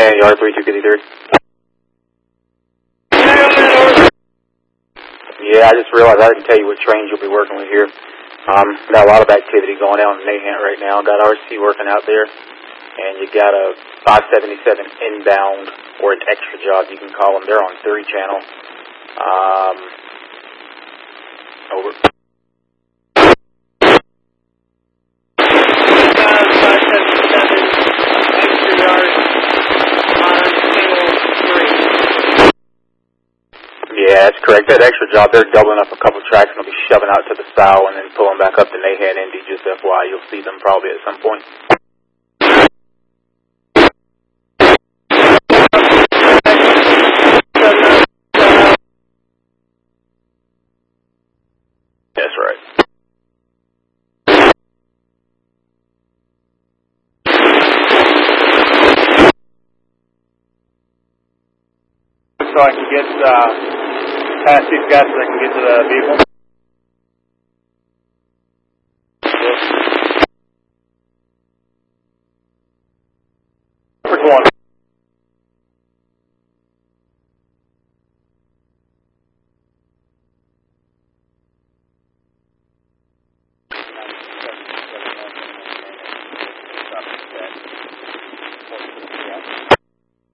And yard 3253. Yeah, I just realized I didn't tell you what trains you'll be working with here. Got a lot of activity going on in Nahant right now. Got RC working out there, and you got a 577 inbound, or an extra job, you can call them. They're on 3 channel. Over. Yeah, that's correct. That extra job, they're doubling up a couple tracks and they'll be shoving out to the south and then pulling back up to Nahant, Indy. Just FYI, you'll see them probably at some point. That's right. So I can get past these guys so I can get to the vehicle.